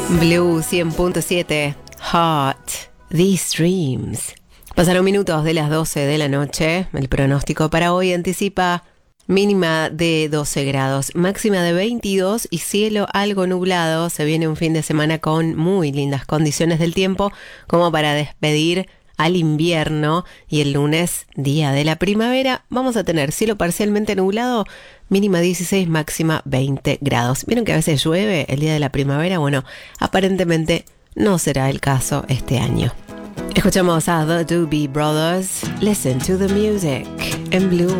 Blue 100.7, Hot, These Dreams. Pasaron minutos de las 12 de la noche. El pronóstico para hoy anticipa mínima de 12 grados, máxima de 22 y cielo algo nublado. Se viene un fin de semana con muy lindas condiciones del tiempo como para despedir al invierno, y el lunes, día de la primavera, vamos a tener cielo parcialmente nublado, mínima 16, máxima 20 grados. ¿Vieron que a veces llueve el día de la primavera? Bueno, aparentemente no será el caso este año. Escuchamos a The Doobie Brothers, Listen to the Music, en Blue.